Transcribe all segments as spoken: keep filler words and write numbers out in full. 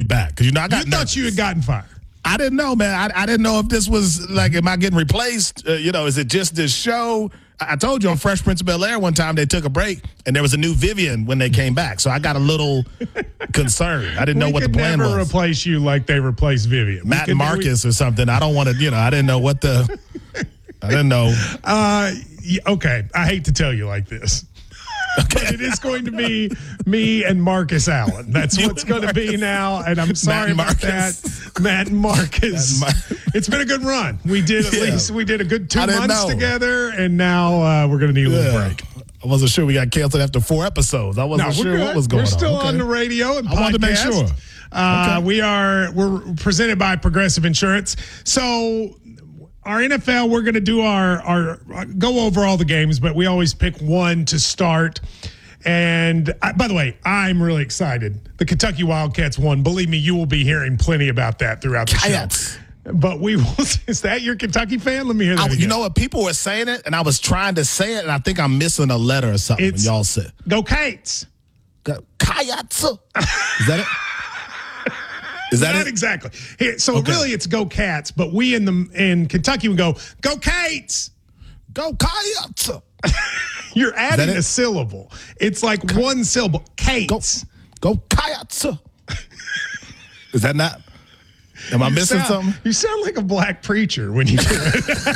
back because you know I got. You thought you had gotten fired. I didn't know, man. I, I didn't know if this was like, am I getting replaced? Uh, you know, is it just this show? I, I told you on Fresh Prince of Bel-Air one time they took a break and there was a new Vivian when they came back. So I got a little concerned. I didn't know we what the plan never was. replace you like they replaced Vivian. Matt we could, Marcus we, or something. I don't want to, you know, I didn't know what the, I didn't know. Uh, okay, I hate to tell you like this. Okay. But it is going to be me and Marcus Allen. That's You what's and going to be now, and I'm sorry Matt about Marcus. that. Matt and Marcus. Matt Mar- It's been a good run. We did at Yeah. least we did a good two I didn't months know. together, and now uh, we're going to need a little Yeah. break. I wasn't sure we got canceled after four episodes. I wasn't No, we're sure good. what was going We're still on. Okay. on the radio and I wanted to make podcast. sure. Uh, Okay. We are we're presented by Progressive Insurance. So our N F L, we're going to do our our go over all the games, but we always pick one to start. And I, by the way, I'm really excited. The Kentucky Wildcats won. Believe me, you will be hearing plenty about that throughout the Cats. show. But we will. Is that your Kentucky fan? Let me hear that. I, again. you know what? People were saying it, and I was trying to say it, and I think I'm missing a letter or something It's- when y'all said. Go Cates. Kayatsu. Is that it? Is that Not it? exactly. Here, so Okay. really, it's Go Cats, but we in the in Kentucky would go Go Cates. Go Kayatsu. You're adding it? a syllable. It's like one syllable. Go, Cates. go Kayatsu. Is that not? Am I You missing sound- something? You sound like a black preacher when you do it.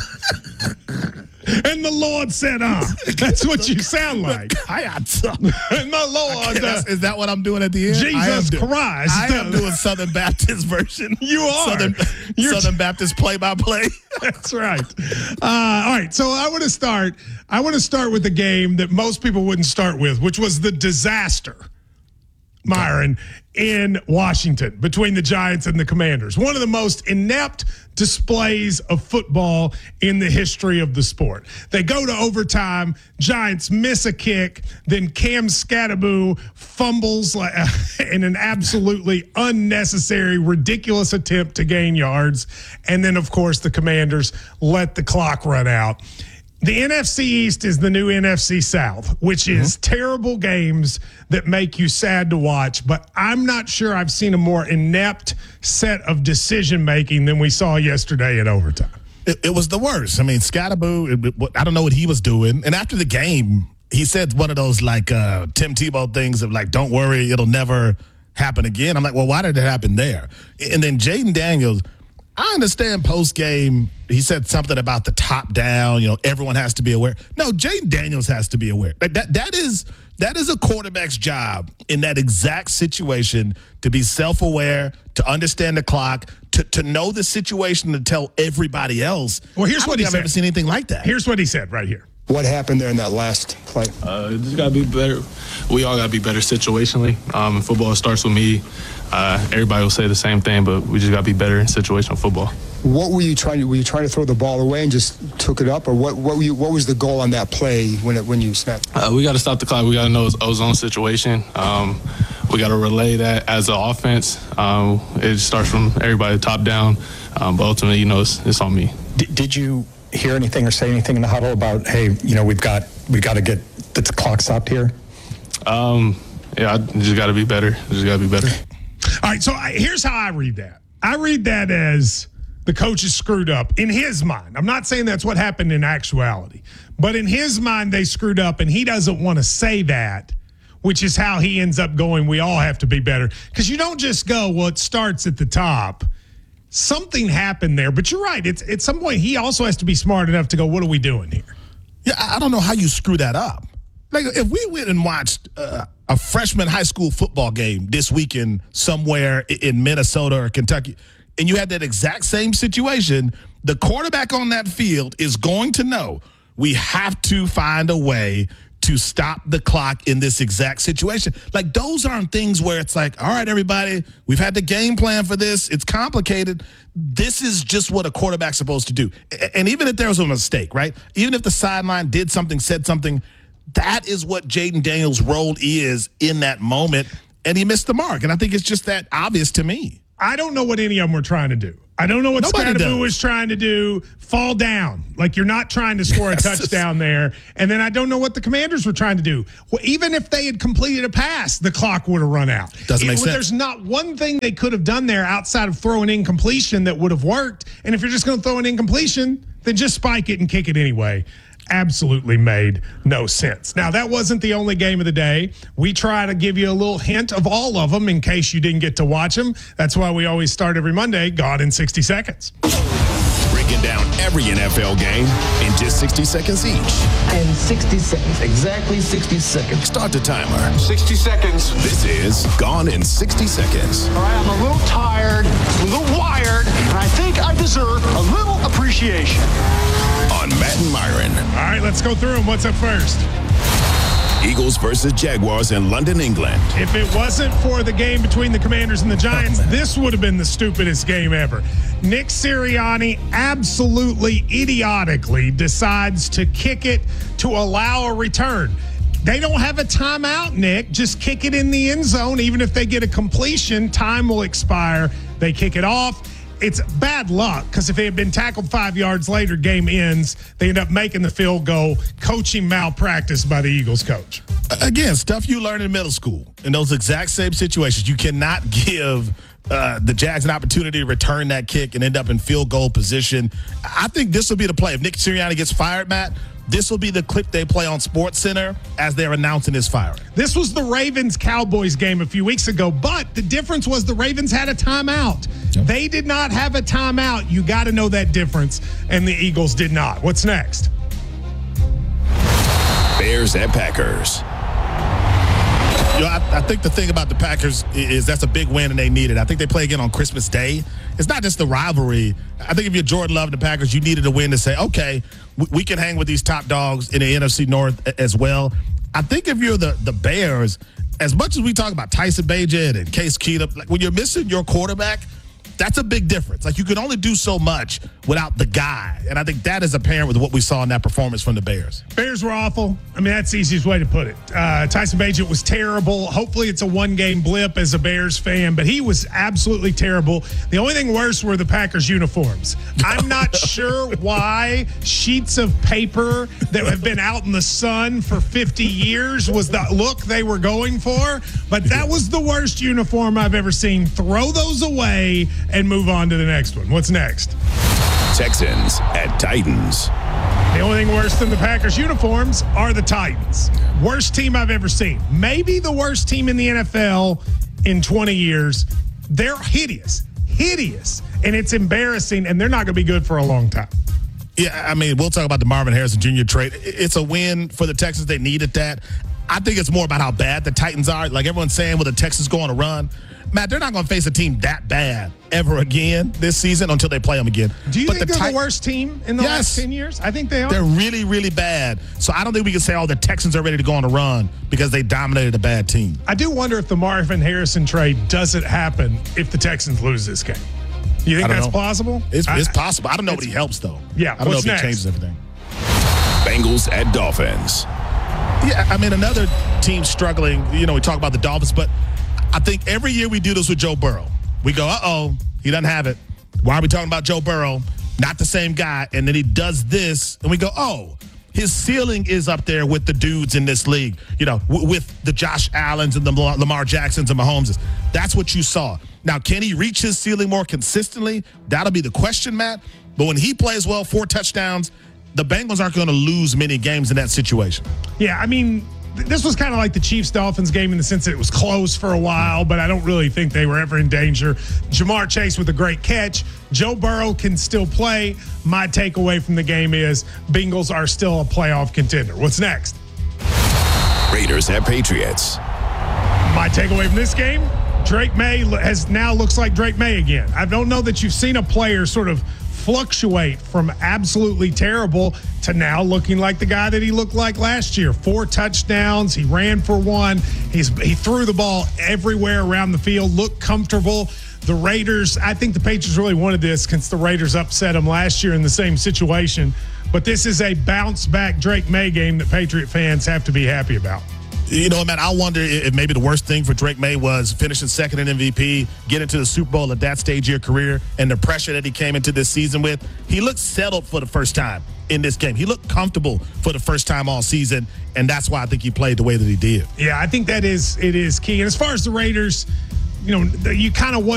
And the Lord said, "Ah." That's what you sound like. Kayatsu. And the Lord, uh, That's- Is that what I'm doing at the end? I am Jesus do- Christ. I am doing Southern Baptist version. You are. Southern, You're- Southern Baptist play-by-play. That's right. Uh, all right. So I want to start. I want to start with the game that most people wouldn't start with, which was the disaster, Myron, in Washington between the Giants and the Commanders. One of the most inept displays of football in the history of the sport. They go to overtime. Giants miss a kick. Then Cam Scattaboo fumbles like, in an absolutely unnecessary, ridiculous attempt to gain yards. And then, of course, the Commanders let the clock run out. The N F C East is the new N F C South, which is mm-hmm. terrible games that make you sad to watch. But I'm not sure I've seen a more inept set of decision-making than we saw yesterday in overtime. It, it was the worst. I mean, Scattaboo, it, it, I don't know what he was doing. And after the game, he said one of those, like, uh, Tim Tebow things of, like, don't worry, it'll never happen again. I'm like, well, why did it happen there? And then Jaden Daniels, I understand post-game, he said something about the top down, you know, everyone has to be aware. No, Jaden Daniels has to be aware. Like that that is that is a quarterback's job in that exact situation, to be self-aware, to understand the clock, to, to know the situation, to tell everybody else. Well, here's I don't what he think I've said. ever seen anything like that. Here's what he said right here. What happened there in that last play? Uh, just gotta be better. We all gotta be better situationally. Um, football starts with me. Uh, everybody will say the same thing, but we just gotta be better in situational football. What were you trying to? Were you trying to throw the ball away and just took it up, or what? What, were you, what was the goal on that play when it, when you snapped? Uh, we gotta stop the clock. We gotta know it's our zone situation. Um, we gotta relay that as an offense. Um, it starts from everybody top down, um, but ultimately, you know, it's, it's on me. Did, did you hear anything or say anything in the huddle about, hey, you know, we've got we got to get the clock stopped here? Um, yeah, I just got to be better. Just got to be better. All right, so I, here's how I read that. I read that as the coach is screwed up in his mind. I'm not saying that's what happened in actuality, but in his mind they screwed up, and he doesn't want to say that, which is how he ends up going, we all have to be better. Because you don't just go, well, it starts at the top. Something happened there, but you're right. It's at some point he also has to be smart enough to go, what are we doing here? Yeah, I don't know how you screw that up. Like, if we went and watched uh, a freshman high school football game this weekend somewhere in Minnesota or Kentucky, and you had that exact same situation, the quarterback on that field is going to know we have to find a way to stop the clock in this exact situation. Like, those aren't things where it's like, all right, everybody, we've had the game plan for this. It's complicated. This is just what a quarterback's supposed to do. And even if there was a mistake, right? Even if the sideline did something, said something, that is what Jaden Daniels' role is in that moment, and he missed the mark. And I think it's just that obvious to me. I don't know what any of them were trying to do. I don't know what Nobody Scatterboo does. was trying to do. Fall down. Like you're not trying to score a touchdown there. And then I don't know what the Commanders were trying to do. Well, even if they had completed a pass, the clock would have run out. Doesn't make It- sense. There's not one thing they could have done there outside of throwing incompletion that would have worked. And if you're just going to throw an incompletion, then just spike it and kick it anyway. Absolutely made no sense. Now, that wasn't the only game of the day. We try to give you a little hint of all of them in case you didn't get to watch them. That's why we always start every Monday, Gone in sixty seconds. Breaking down every N F L game in just sixty seconds each. In sixty seconds, exactly sixty seconds. Start the timer. sixty seconds. This is Gone in sixty seconds. All right, I'm a little tired, a little wired, and I think I deserve a little appreciation. On Matt and Myron. All right, let's go through them. What's up first? Eagles versus Jaguars in London, England. If it wasn't for the game between the Commanders and the Giants, this would have been the stupidest game ever. Nick Sirianni absolutely idiotically decides to kick it to allow a return. They don't have a timeout, Nick. Just kick it in the end zone. Even if they get a completion, time will expire. They kick it off. It's bad luck because if they had been tackled five yards later, game ends. They end up making the field goal. Coaching malpractice by the Eagles coach. Again, stuff you learned in middle school in those exact same situations. You cannot give uh, the Jags an opportunity to return that kick and end up in field goal position. I think this will be the play. If Nick Sirianni gets fired, Matt, this will be the clip they play on SportsCenter as they're announcing his firing. This was the Ravens-Cowboys game a few weeks ago, but the difference was the Ravens had a timeout. Yep. They did not have a timeout. You got to know that difference, and the Eagles did not. What's next? Bears at Packers. You know, I, I think the thing about the Packers is that's a big win and they need it. I think they play again on Christmas Day. It's not just the rivalry. I think if you're Jordan Love and the Packers, you needed a win to say, okay, we, we can hang with these top dogs in the N F C North as well. I think if you're the, the Bears, as much as we talk about Tyson Bagent and Case Keenum, like when you're missing your quarterback, that's a big difference. Like you can only do so much without the guy. And I think that is apparent with what we saw in that performance from the Bears. Bears were awful. I mean, that's the easiest way to put it. Uh, Tyson Bagent was terrible. Hopefully it's a one-game blip as a Bears fan, but he was absolutely terrible. The only thing worse were the Packers uniforms. I'm not sure why sheets of paper that have been out in the sun for fifty years was the look they were going for, but that was the worst uniform I've ever seen. Throw those away and move on to the next one. What's next? Texans at Titans. The only thing worse than the Packers uniforms are the Titans. Worst team I've ever seen. Maybe the worst team in the N F L in twenty years. They're hideous, hideous, and it's embarrassing, and they're not going to be good for a long time. Yeah, I mean, we'll talk about the Marvin Harrison Junior trade. It's a win for the Texans. They needed that. I think it's more about how bad the Titans are. Like everyone's saying, will the Texans go on a run? Matt, they're not going to face a team that bad ever again this season until they play them again. Do you but think the they're Tit- the worst team in the Yes. last ten years? I think they are. They're really, really bad. So I don't think we can say, oh, the Texans are ready to go on a run because they dominated a bad team. I do wonder if the Marvin Harrison trade doesn't happen if the Texans lose this game. You think I don't that's know. possible? It's, I- it's possible. I don't know what he helps, though. Yeah, I don't know what's if next? he changes everything. Bengals at Dolphins. Yeah, I mean, another team struggling. You know, we talk about the Dolphins, but I think every year we do this with Joe Burrow. We go, uh-oh, he doesn't have it. Why are we talking about Joe Burrow? Not the same guy. And then he does this, and we go, oh, his ceiling is up there with the dudes in this league, you know, w- with the Josh Allens and the Lamar Jacksons and Mahomes. That's what you saw. Now, can he reach his ceiling more consistently? That'll be the question, Matt. But when he plays well, four touchdowns, the Bengals aren't going to lose many games in that situation. Yeah, I mean, th- this was kind of like the Chiefs-Dolphins game in the sense that it was close for a while, but I don't really think they were ever in danger. Jamar Chase with a great catch. Joe Burrow can still play. My takeaway from the game is Bengals are still a playoff contender. What's next? Raiders at Patriots. My takeaway from this game, Drake May has now looks like Drake May again. I don't know that you've seen a player sort of fluctuate from absolutely terrible to now looking like the guy that he looked like last year. Four touchdowns. He ran for one. He's he threw the ball everywhere around the field, looked comfortable. The Raiders, I think the Patriots really wanted this since the Raiders upset them last year in the same situation. But this is a bounce back Drake May game that Patriot fans have to be happy about. You know, man, I wonder if maybe the worst thing for Drake May was finishing second in M V P, getting to the Super Bowl at that stage of your career, and the pressure that he came into this season with. He looked settled for the first time in this game. He looked comfortable for the first time all season, and that's why I think he played the way that he did. Yeah, I think that is it is key. And as far as the Raiders, you know, you kind of wonder.